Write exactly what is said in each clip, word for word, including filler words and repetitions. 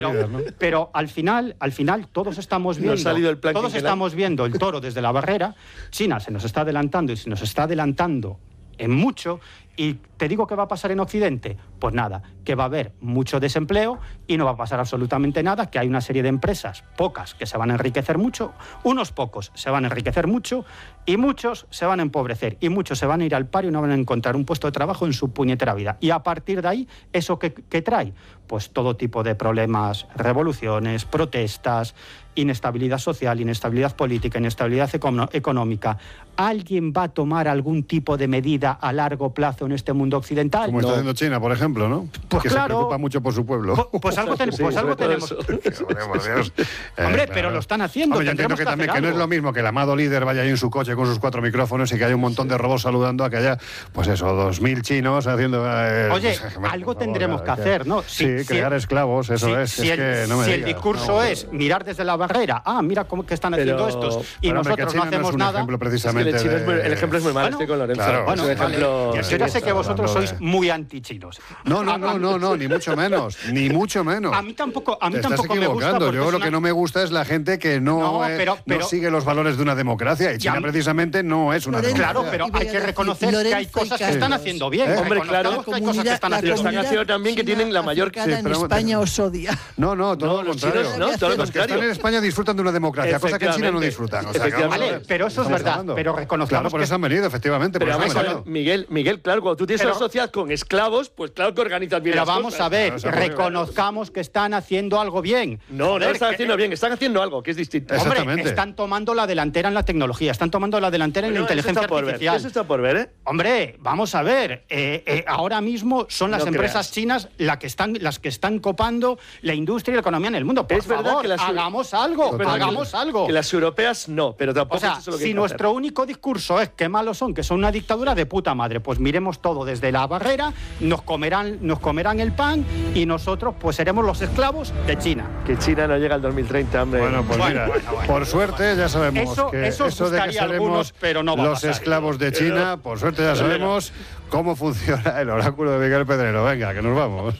Pero, ¿no? pero al final, al final todos estamos viendo, no ha salido el plan todos estamos viendo el toro desde la barrera. China se nos está adelantando y se nos está adelantando en mucho. ¿Y te digo qué va a pasar en Occidente? Pues nada, que va a haber mucho desempleo y no va a pasar absolutamente nada, que hay una serie de empresas, pocas, que se van a enriquecer mucho, unos pocos se van a enriquecer mucho y muchos se van a empobrecer y muchos se van a ir al paro y no van a encontrar un puesto de trabajo en su puñetera vida. Y a partir de ahí, ¿eso qué, qué trae? Pues todo tipo de problemas, revoluciones, protestas, inestabilidad social, inestabilidad política, inestabilidad económica. ¿Alguien va a tomar algún tipo de medida a largo plazo en este mundo occidental? Como no. está haciendo China, por ejemplo, ¿no? Pues que claro, se preocupa mucho por su pueblo. Pues, pues algo, ten, sí, pues algo tenemos. Dios. Eh, Hombre, claro. pero lo están haciendo. Hombre, yo entiendo que, que también que no es lo mismo que el amado líder vaya ahí en su coche con sus cuatro micrófonos y que haya un montón de robots saludando a que haya, pues eso, dos mil chinos haciendo... Eh, Oye, pues, algo favor, tendremos claro, que hacer, ¿no? Sí, si, crear si, esclavos, eso si, es. Si, es el, que no me si digas, el discurso no, es mirar desde la barrera, ah, mira cómo que están haciendo pero, estos, y pero, nosotros hombre, no hacemos no es un nada... Ejemplo precisamente es que el, de... es muy, el ejemplo es muy malo, bueno, estoy con Lorenzo. Claro, bueno, es un vale, ejemplo... yo ya sé que vosotros sois de... muy antichinos. No, no, no, no, no, ni mucho menos, ni mucho menos. A mí tampoco, a mí Te tampoco estás me gusta. equivocando. Yo lo una... que no me gusta es la gente que no, no, eh, pero, pero, no sigue los valores de una democracia. Y China ya, precisamente no es una Lorenzo, democracia. Claro, pero hay que reconocer Lorenzo que hay cosas que Carlos. están haciendo bien. ¿Eh? Hombre, claro. Que hay cosas que están La Pero haciendo están bien. haciendo también que tienen la mayor... Sí, Sí, pero- en España os odia. No, no, todo No, lo los contrario. chinos no, todo lo Los que contrario. están en España disfrutan de una democracia, cosa que en China no disfrutan. O sea, Efectivamente. que, Vale, pero eso es estamos verdad, hablando. pero reconozcamos Claro, por que- eso han venido, efectivamente. Pero por eso vamos han a ver, venido. Miguel, Miguel, claro, cuando tú tienes Pero, una sociedad con esclavos, pues claro que organizas bien Pero las vamos cosas. a ver, Claro, se ha podido. reconozcamos que están haciendo algo bien. No, no Joder, lo están que- haciendo bien, están haciendo algo que es distinto. Eso- Hombre, Exactamente. están tomando la delantera en la tecnología, están tomando la delantera en Bueno, la inteligencia eso está por ver, artificial. eso está por ver, ¿eh? Hombre, vamos a ver, eh, eh, ahora mismo son las No empresas creas. chinas la que están, las que están copando la industria y la economía en el mundo. Por Es verdad favor, que las- hagamos algo, Es verdad que- hagamos algo. Que las europeas no, pero tampoco O sea, es eso lo que hay si que nuestro hacer. único discurso es que malos son, que son una dictadura de puta madre, pues miremos todo desde la barrera, nos comerán, nos comerán el pan y nosotros pues seremos los esclavos de China. Que China no llega al dos mil treinta, hombre. Bueno, pues Bueno, mira, bueno, bueno, por bueno, suerte ya sabemos Eso- que eso os eso de que gustaría a seremos algunos, pero no va a los pasar. esclavos de China, por suerte ya sabemos cómo funciona el oráculo de Miguel Pedrero. Venga, que nos vamos.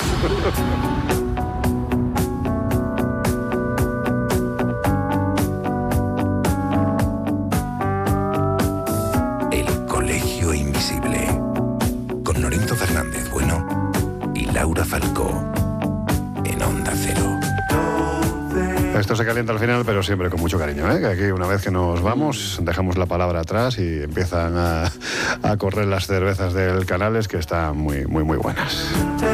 El Colegio Invisible, con Lorenzo Fernández Bueno y Laura Falcó, en Onda Cero. Esto se calienta al final, pero siempre con mucho cariño, ¿eh? Que aquí una vez que nos vamos, dejamos la palabra atrás y empiezan a, a correr las cervezas del Canales, que están muy, muy, muy buenas.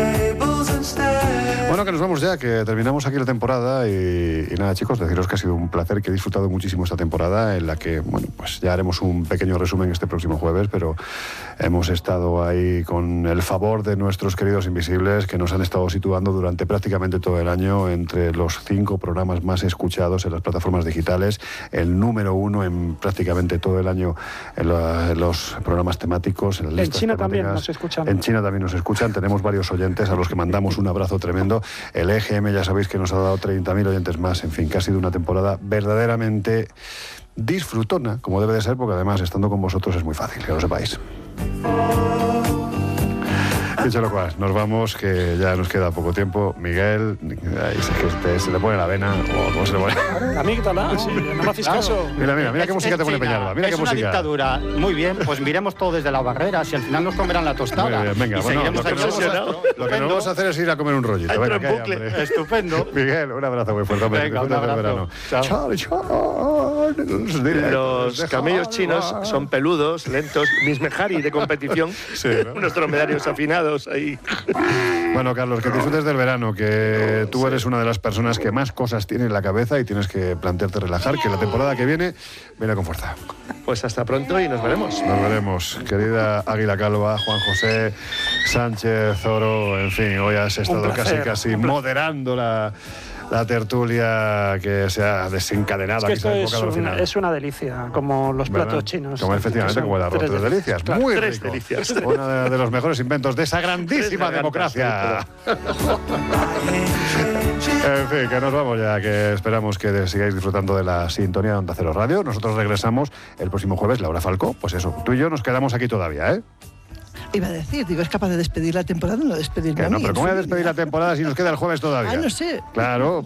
Bueno, que nos vamos ya, que terminamos aquí la temporada y, y nada, chicos, deciros que ha sido un placer, que he disfrutado muchísimo esta temporada, en la que, bueno, pues ya haremos un pequeño resumen este próximo jueves, pero hemos estado ahí con el favor de nuestros queridos invisibles, que nos han estado situando durante prácticamente todo el año entre los cinco programas más escuchados en las plataformas digitales, el número uno en prácticamente todo el año en, la, en los programas temáticos, en las listas En China temáticas. también nos escuchan. En China también nos escuchan, tenemos varios oyentes a los que mandamos un abrazo tremendo. El E G M ya sabéis que nos ha dado treinta mil oyentes más, en fin, que ha sido una temporada verdaderamente disfrutona, como debe de ser, porque además estando con vosotros es muy fácil, que lo sepáis. Dicho lo cual, nos vamos, que ya nos queda poco tiempo. Miguel, ahí se, que este, se le pone la vena, o cómo se le pone. La amígdala, sí, no me hacéis Claro. caso. Mira, mira, mira Es- qué música es te pone China, Peñalba, mira es qué una música. dictadura. Muy bien, pues miremos todo desde la barrera, si al final nos comerán la tostada. Muy bien, venga, y bueno, seguiremos lo que, no aquí vamos a, nosotros. lo que no vamos a hacer es ir a comer un rollito. Ay, Venga, pero que en hay bucle. hambre. Estupendo. Miguel, un abrazo muy fuerte. Hombre, Venga, un disfruta del abrazo. verano. Chao. Charles, directos Los de camellos chinos Harvard. son peludos, lentos, mis Mejari de competición, Sí, ¿no? unos dromedarios afinados ahí. Bueno, Carlos, que disfrutes del verano, que tú eres una de las personas que más cosas tiene en la cabeza y tienes que plantearte relajar, que la temporada que viene viene con fuerza. Pues hasta pronto y nos veremos. Nos veremos. Querida Águila Calva, Juan José Sánchez Oro, en fin, hoy has estado Un casi, placer, casi un placer. moderando la, la tertulia que se ha desencadenado. Es que aquí se esto ha es, enfocado al un- final. es una delicia, como los ¿Verdad? platos chinos. Como efectivamente, Que son como el arroz, tres tres delicias. Claro. Muy Tres rico. delicias. Uno de, de los mejores inventos de esa grandísima Tres gargantas, democracia. En fin, que nos vamos ya, que esperamos que sigáis disfrutando de la sintonía de Onda Cero Radio. Nosotros regresamos el próximo jueves, Laura Falcó. Pues eso, tú y yo nos quedamos aquí todavía, ¿eh? iba a decir, digo, es capaz de despedir la temporada y no despedirme Que a no, mí. pero en ¿cómo voy a su despedir vida. la temporada si nos queda el jueves todavía? Ah, no sé. Claro.